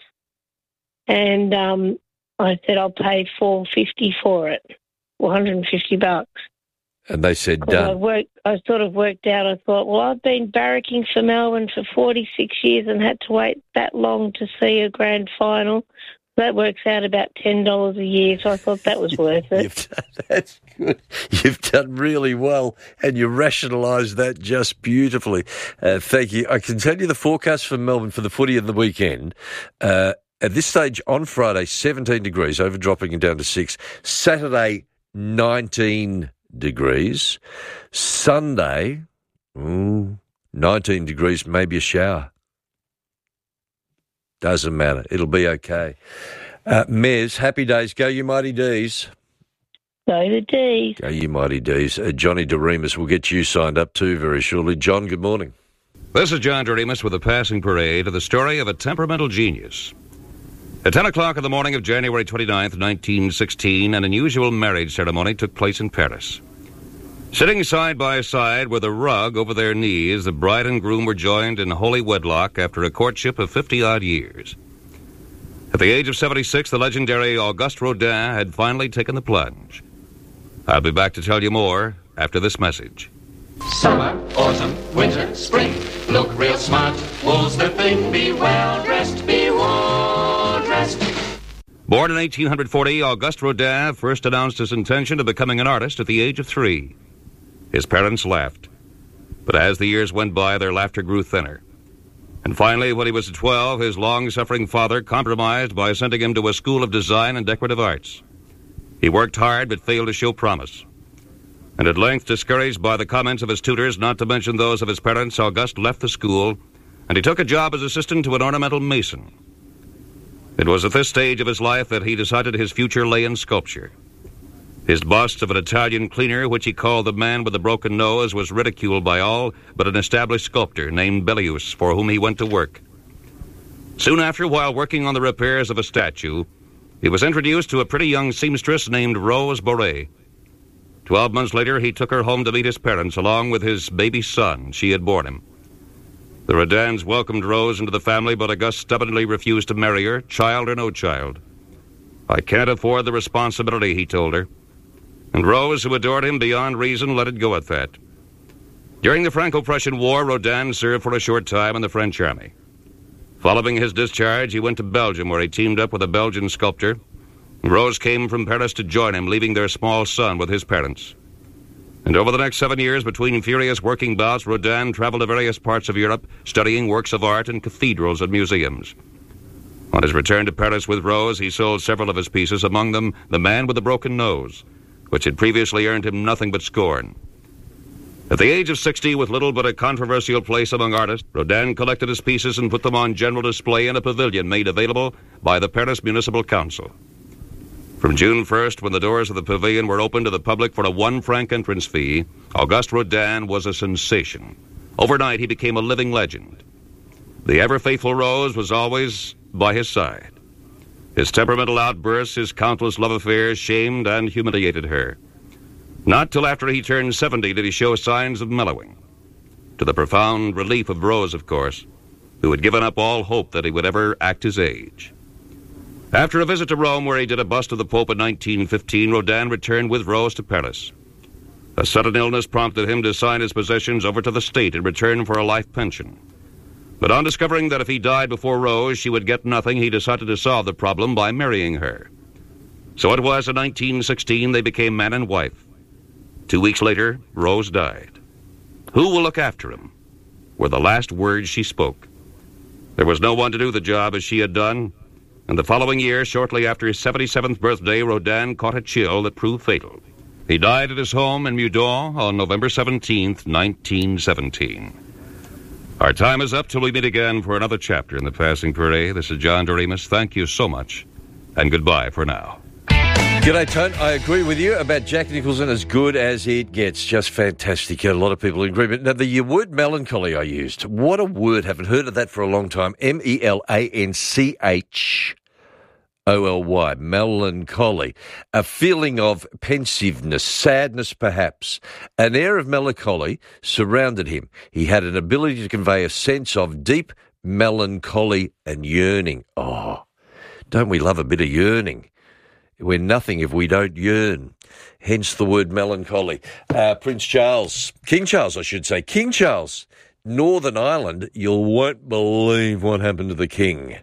And um, I said I'll pay four fifty for it, four hundred fifty bucks. And they said I done. worked. I sort of worked out. I thought, well, I've been barracking for Melbourne for forty-six years and had to wait that long to see a grand final. That works out about ten dollars a year, so I thought that was worth it. You've done, that's good. You've done really well, and you rationalised that just beautifully. Uh, thank you. I can tell you the forecast for Melbourne for the footy of the weekend. Uh, at this stage, on Friday, seventeen degrees, over dropping it down to six. Saturday, nineteen degrees. Sunday, ooh, nineteen degrees, maybe a shower. Doesn't matter. It'll be okay. Uh, Mez, happy days. Go you mighty D's. Go the D's. Go you mighty D's. Uh, Johnny DeRemus will get you signed up too very shortly. John, good morning. This is John DeRemus with a passing parade of the story of a temperamental genius. At ten o'clock in the morning of January twenty-ninth, nineteen sixteen, an unusual marriage ceremony took place in Paris. Sitting side by side with a rug over their knees, the bride and groom were joined in holy wedlock after a courtship of fifty-odd years. At the age of seventy-six, the legendary Auguste Rodin had finally taken the plunge. I'll be back to tell you more after this message. Summer, autumn, winter, spring, look real smart, wool's the thing, be well dressed, be well dressed. Born in eighteen forty, Auguste Rodin first announced his intention of becoming an artist at the age of three. His parents laughed, but as the years went by, their laughter grew thinner. And finally, when he was twelve, his long-suffering father compromised by sending him to a school of design and decorative arts. He worked hard but failed to show promise. And at length, discouraged by the comments of his tutors, not to mention those of his parents, Auguste left the school, and he took a job as assistant to an ornamental mason. It was at this stage of his life that he decided his future lay in sculpture. His bust of an Italian cleaner, which he called the man with the broken nose, was ridiculed by all but an established sculptor named Bellius, for whom he went to work. Soon after, while working on the repairs of a statue, he was introduced to a pretty young seamstress named Rose Boret. Twelve months later, he took her home to meet his parents, along with his baby son she had borne him. The Rodins welcomed Rose into the family, but Auguste stubbornly refused to marry her, child or no child. "I can't afford the responsibility," he told her. And Rose, who adored him beyond reason, let it go at that. During the Franco-Prussian War, Rodin served for a short time in the French army. Following his discharge, he went to Belgium, where he teamed up with a Belgian sculptor. Rose came from Paris to join him, leaving their small son with his parents. And over the next seven years, between furious working bouts, Rodin traveled to various parts of Europe, studying works of art in cathedrals and museums. On his return to Paris with Rose, he sold several of his pieces, among them The Man with the Broken Nose, which had previously earned him nothing but scorn. At the age of sixty, with little but a controversial place among artists, Rodin collected his pieces and put them on general display in a pavilion made available by the Paris Municipal Council. From June first, when the doors of the pavilion were opened to the public for a one-franc entrance fee, Auguste Rodin was a sensation. Overnight, he became a living legend. The ever-faithful Rose was always by his side. His temperamental outbursts, his countless love affairs shamed and humiliated her. Not till after he turned seventy did he show signs of mellowing. To the profound relief of Rose, of course, who had given up all hope that he would ever act his age. After a visit to Rome, where he did a bust of the Pope in nineteen fifteen, Rodin returned with Rose to Paris. A sudden illness prompted him to sign his possessions over to the state in return for a life pension. But on discovering that if he died before Rose, she would get nothing, he decided to solve the problem by marrying her. So it was in nineteen sixteen they became man and wife. Two weeks later, Rose died. "Who will look after him?" were the last words she spoke. There was no one to do the job as she had done, and the following year, shortly after his seventy-seventh birthday, Rodin caught a chill that proved fatal. He died at his home in Meudon on November seventeenth, nineteen seventeen. Our time is up till we meet again for another chapter in the Passing Parade. This is John Doremus. Thank you so much, and goodbye for now. G'day, Tone. I agree with you about Jack Nicholson, as good as it gets. Just fantastic. A lot of people in agreement. Now, the word melancholy I used. What a word. Haven't heard of that for a long time. M E L A N C H O L Y. Melancholy. A feeling of pensiveness, sadness perhaps. An air of melancholy surrounded him. He had an ability to convey a sense of deep melancholy and yearning. Oh, don't we love a bit of yearning? We're nothing if we don't yearn. Hence the word melancholy. Uh, Prince Charles, King Charles, I should say, King Charles, Northern Ireland, you won't believe what happened to the king.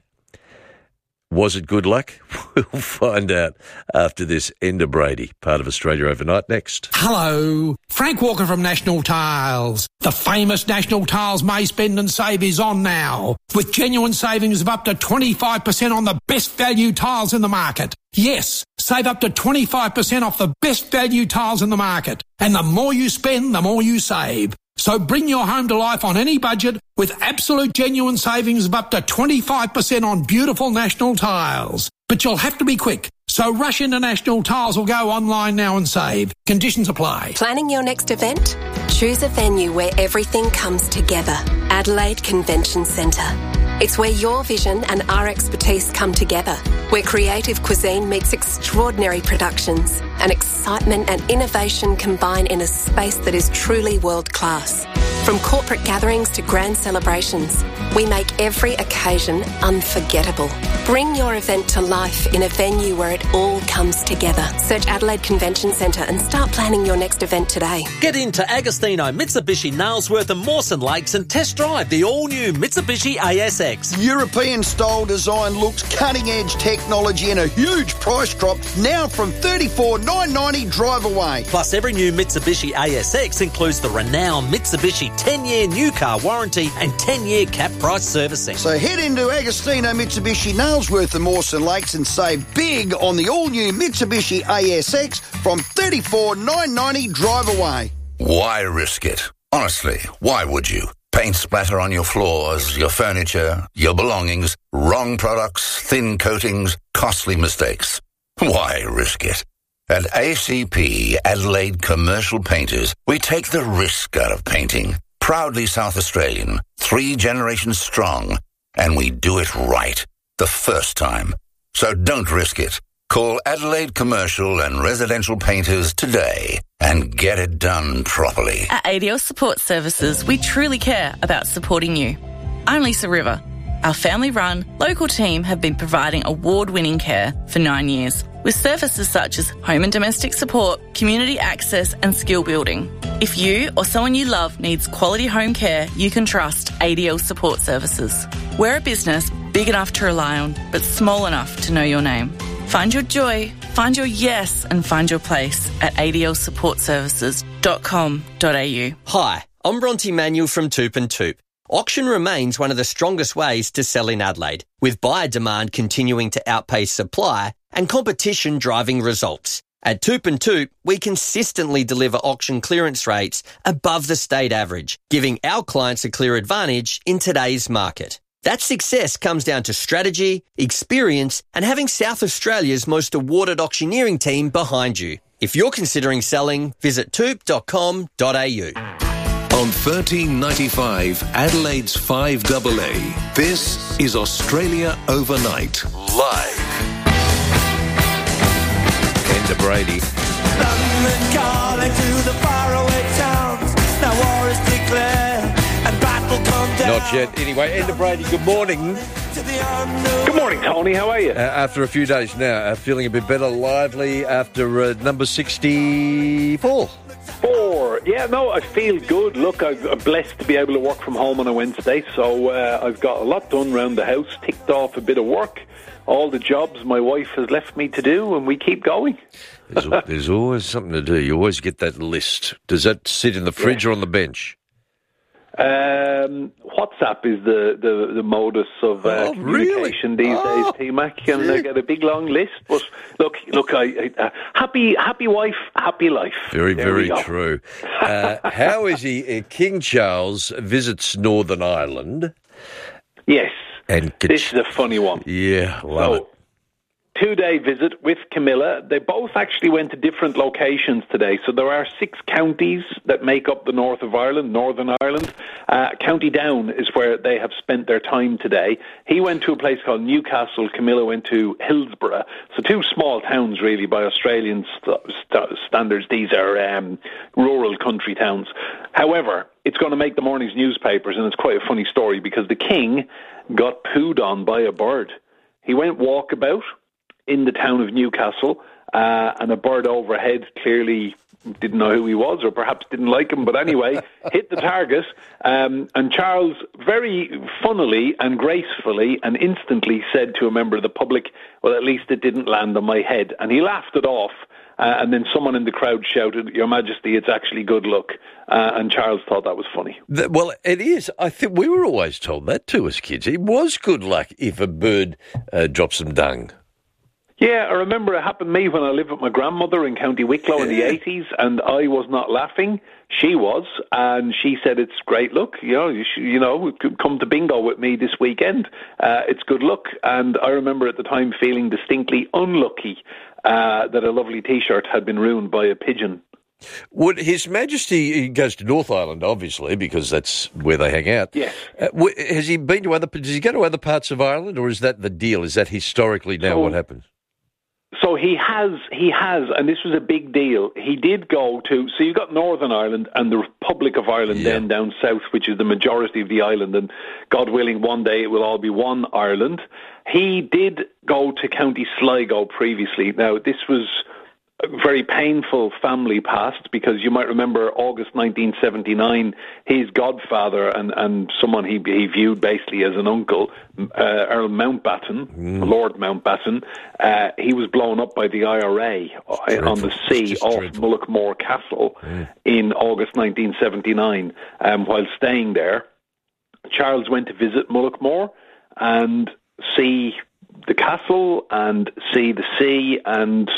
Was it good luck? We'll find out after this. Enda Brady, part of Australia Overnight, next. Hello, Frank Walker from National Tiles. The famous National Tiles May Spend and Save is on now, with genuine savings of up to twenty-five percent on the best value tiles in the market. Yes, save up to twenty-five percent off the best value tiles in the market. And the more you spend, the more you save. So bring your home to life on any budget with absolute genuine savings of up to twenty-five percent on beautiful National Tiles. But you'll have to be quick. So rush into National Tiles or go online now and save. Conditions apply. Planning your next event? Choose a venue where everything comes together. Adelaide Convention Centre. It's where your vision and our expertise come together, where creative cuisine meets extraordinary productions and excitement and innovation combine in a space that is truly world-class. From corporate gatherings to grand celebrations, we make every occasion unforgettable. Bring your event to life in a venue where it all comes together. Search Adelaide Convention Centre and start planning your next event today. Get into Agostino, Mitsubishi, Nailsworth and Mawson Lakes and test drive the all-new Mitsubishi A S X. European-style design looks, cutting-edge technology and a huge price drop now from thirty-four thousand nine hundred ninety dollars drive away. Plus, every new Mitsubishi A S X includes the renowned Mitsubishi ten-year new car warranty and ten-year cap price servicing. So head into Agostino, Mitsubishi, Nailsworth and Mawson Lakes and save big on the all-new Mitsubishi A S X from thirty-four thousand nine hundred ninety dollars drive away. Why risk it? Honestly, why would you? Pay Paint splatter on your floors, your furniture, your belongings, wrong products, thin coatings, costly mistakes. Why risk it? At A C P, Adelaide Commercial Painters, we take the risk out of painting. Proudly South Australian, three generations strong, and we do it right, the first time. So don't risk it. Call Adelaide Commercial and Residential Painters today and get it done properly. At A D L Support Services, we truly care about supporting you. I'm Lisa River. Our family-run, local team have been providing award-winning care for nine years with services such as home and domestic support, community access and skill building. If you or someone you love needs quality home care, you can trust A D L Support Services. We're a business big enough to rely on, but small enough to know your name. Find your joy, find your yes and find your place at a d l support services dot com dot a u. Hi, I'm Bronte Manuel from Toop and Toop. Auction remains one of the strongest ways to sell in Adelaide, with buyer demand continuing to outpace supply and competition driving results. At Toop and Toop, we consistently deliver auction clearance rates above the state average, giving our clients a clear advantage in today's market. That success comes down to strategy, experience, and having South Australia's most awarded auctioneering team behind you. If you're considering selling, visit toop dot com dot a u. On thirteen ninety-five, Adelaide's five A A, this is Australia Overnight, live. Enda Brady. London calling to the faraway towns. Now war is declared and battle come down. Not yet. Anyway, Enda Brady, good morning. Good morning, Tony. How are you? Uh, after a few days now, uh, feeling a bit better, lively after uh, number sixty-four. Four. Yeah, no, I feel good. Look, I'm blessed to be able to work from home on a Wednesday, so uh, I've got a lot done around the house, ticked off a bit of work, all the jobs my wife has left me to do, and we keep going. There's, there's always something to do. You always get that list. Does that sit in the fridge yeah. or on the bench? Um, WhatsApp is the, the, the modus of uh, oh, communication really? these oh, days, T-Mac, and I get a big long list. But look, look, I, I, uh, happy, happy wife, happy life. Very, there very true. uh, how is he? Uh, King Charles visits Northern Ireland. Yes, and this is a funny one. Yeah, love so, it. Two-day visit with Camilla. They both actually went to different locations today. So there are six counties that make up the north of Ireland, Northern Ireland. Uh, County Down is where they have spent their time today. He went to a place called Newcastle. Camilla went to Hillsborough. So two small towns, really, by Australian st- st- standards. These are um, rural country towns. However, it's going to make the morning's newspapers, and it's quite a funny story because the king got pooed on by a bird. He went walkabout in the town of Newcastle, uh, and a bird overhead clearly didn't know who he was, or perhaps didn't like him, but anyway, hit the target, um, and Charles very funnily and gracefully and instantly said to a member of the public, well, at least it didn't land on my head, and he laughed it off, uh, and then someone in the crowd shouted, Your Majesty, it's actually good luck, uh, and Charles thought that was funny. The, well, it is. I think we were always told that too as kids. It was good luck if a bird uh, dropped some dung. Yeah, I remember it happened to me when I lived with my grandmother in County Wicklow in the eighties, and I was not laughing. She was, and she said, it's great luck. You know, you, should, you know, come to bingo with me this weekend. Uh, it's good luck. And I remember at the time feeling distinctly unlucky uh, that a lovely T-shirt had been ruined by a pigeon. Would His Majesty, he goes to North Island, obviously, because that's where they hang out. Yes. Uh, has he been to other, does he go to other parts of Ireland, or is that the deal? Is that historically now so, what happens? So he has, he has, and this was a big deal. He did go to, so you've got Northern Ireland and the Republic of Ireland yeah. then down south, which is the majority of the island, and God willing, one day it will all be one Ireland. He did go to County Sligo previously. Now, this was a very painful family past, because you might remember August nineteen seventy-nine, his godfather and, and someone he, he viewed basically as an uncle, uh, Earl Mountbatten, mm. Lord Mountbatten, uh, he was blown up by the I R A on the sea off dreadful. Mullaghmore Castle mm. in August nineteen seventy-nine. Um, while staying there, Charles went to visit Mullaghmore and see the castle and see the sea and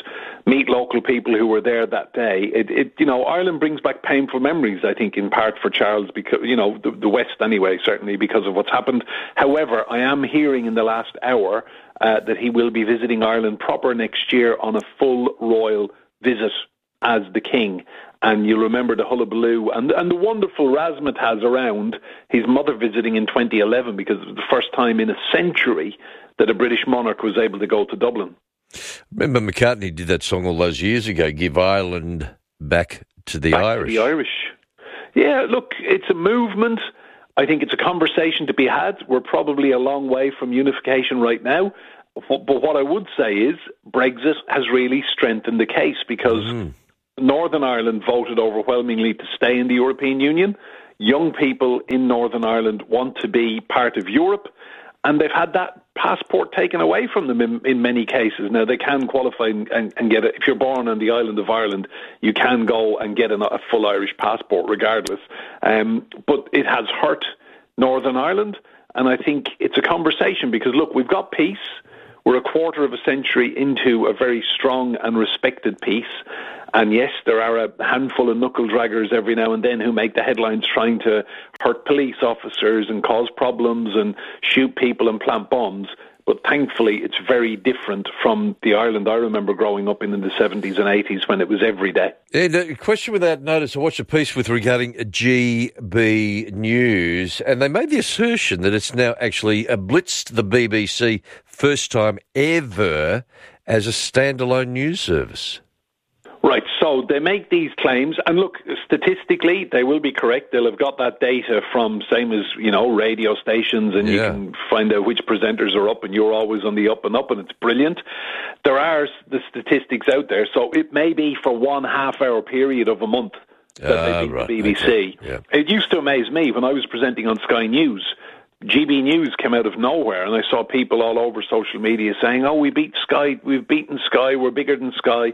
meet local people who were there that day. It, it, you know, Ireland brings back painful memories, I think, in part for Charles, because, you know, the, the West anyway, certainly because of what's happened. However, I am hearing in the last hour uh, that he will be visiting Ireland proper next year on a full royal visit as the king. And you'll remember the hullabaloo and, and the wonderful razzmatazz around his mother visiting in twenty eleven, because it was the first time in a century that a British monarch was able to go to Dublin. Remember McCartney did that song all those years ago, Give Ireland Back to the Back Irish. To the Irish. Yeah, look, it's a movement. I think it's a conversation to be had. We're probably a long way from unification right now. But what I would say is Brexit has really strengthened the case, because mm. Northern Ireland voted overwhelmingly to stay in the European Union. Young people in Northern Ireland want to be part of Europe, and they've had that passport taken away from them in, in many cases. Now, they can qualify and, and, and get it. If you're born on the island of Ireland, you can go and get a, a full Irish passport regardless. Um, but it has hurt Northern Ireland, and I think it's a conversation, because, look, we've got peace. We're a quarter of a century into a very strong and respected peace. And yes, there are a handful of knuckle-draggers every now and then who make the headlines trying to hurt police officers and cause problems and shoot people and plant bombs. But thankfully, it's very different from the Ireland I remember growing up in in the seventies and eighties, when it was every day. And a question without notice, I watched a piece with regarding G B News, and they made the assertion that it's now actually blitzed the B B C first time ever as a standalone news service. Right, so they make these claims, and look, statistically, they will be correct. They'll have got that data from, same as, you know, radio stations, and yeah. you can find out which presenters are up, and you're always on the up and up, and it's brilliant. There are the statistics out there, so it may be for one half-hour period of a month that uh, they beat right. the B B C. Okay. Yeah. It used to amaze me when I was presenting on Sky News. G B News came out of nowhere, and I saw people all over social media saying, oh, we beat Sky, we've beaten Sky, we're bigger than Sky.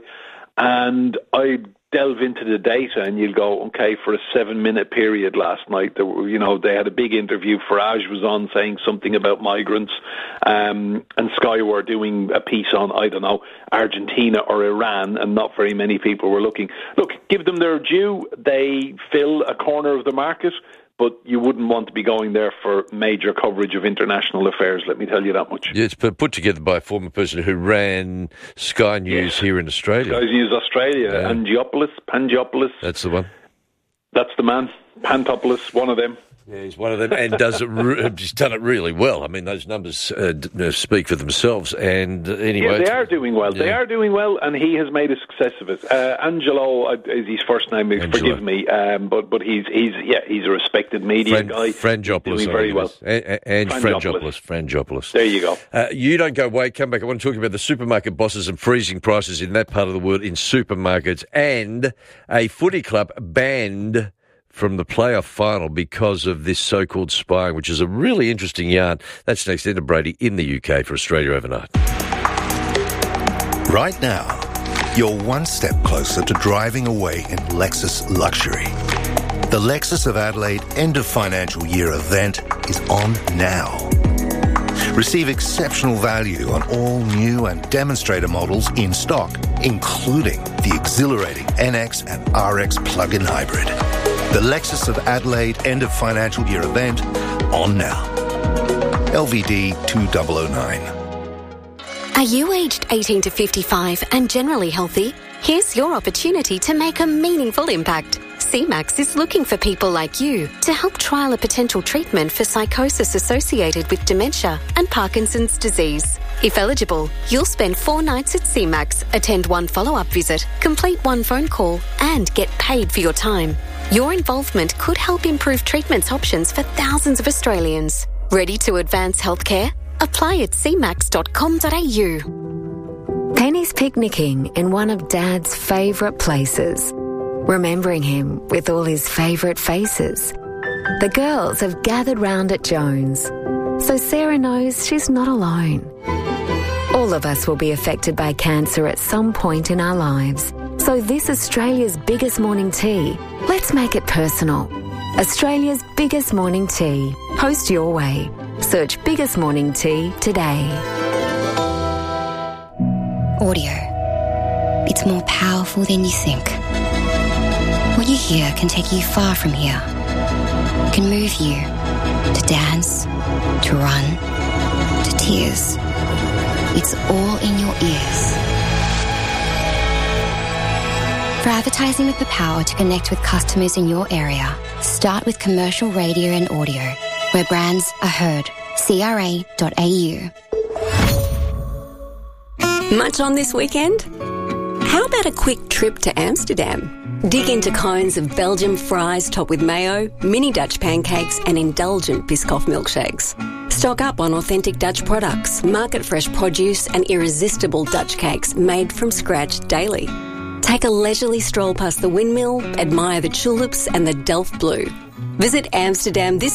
And I delve into the data, and you'll go, okay, for a seven-minute period last night, there were, you know, they had a big interview. Farage was on saying something about migrants, um, and Sky were doing a piece on, I don't know, Argentina or Iran, and not very many people were looking. Look, give them their due. They fill a corner of the market, but you wouldn't want to be going there for major coverage of international affairs, let me tell you that much. Yeah, it's put together by a former person who ran Sky News yes. here in Australia. Sky News Australia, yeah. Angiopoulos, Pangiopoulos. That's the one. That's the man, Pantopoulos, one of them. Yeah, he's one of them, and does it. Re- he's done it really well. I mean, those numbers uh, d- speak for themselves. And uh, anyway, yeah, they are doing well. Yeah. They are doing well, and he has made a success of it. Uh, Angelo uh, is his first name. Angelo. Forgive me, um, but but he's he's yeah he's a respected media Fran- guy. Frangopoulos, doing very well. And, and Frangopoulos, Frangopoulos. There you go. Uh, you don't go away. Come back. I want to talk about the supermarket bosses and freezing prices in that part of the world in supermarkets, and a footy club banned from the playoff final because of this so-called spying, which is a really interesting yarn. That's next. Enda Brady in the U K for Australia Overnight. Right now, you're one step closer to driving away in Lexus luxury. The Lexus of Adelaide end of financial year event is on now. Receive exceptional value on all new and demonstrator models in stock, including the exhilarating N X and R X plug-in hybrid. The Lexus of Adelaide end of financial year event on now. L V D two thousand nine. Are you aged eighteen to fifty-five and generally healthy? Here's your opportunity to make a meaningful impact. C MAX is looking for people like you to help trial a potential treatment for psychosis associated with dementia and Parkinson's disease. If eligible, you'll spend four nights at C MAX, attend one follow-up visit, complete one phone call, and get paid for your time. Your involvement could help improve treatment options for thousands of Australians. Ready to advance healthcare? Apply at c max dot com dot a u. Penny's picnicking in one of Dad's favourite places, remembering him with all his favourite faces. The girls have gathered round at Jones, so Sarah knows she's not alone. All of us will be affected by cancer at some point in our lives. So this Australia's biggest morning tea, let's make it personal. Australia's biggest morning tea. Post your way. Search Biggest Morning Tea today. Audio. it's more powerful than you think. What you hear can take you far from here. Can move you to dance, to run, to tears. It's all in your ears. For advertising with the power to connect with customers in your area, start with commercial radio and audio, where brands are heard. C R A dot A U. Much on this weekend? How about a quick trip to Amsterdam? Dig into cones of Belgian fries topped with mayo, mini Dutch pancakes and indulgent Biscoff milkshakes. Stock up on authentic Dutch products, market-fresh produce and irresistible Dutch cakes made from scratch daily. Take a leisurely stroll past the windmill, admire the tulips and the Delft Blue. Visit Amsterdam this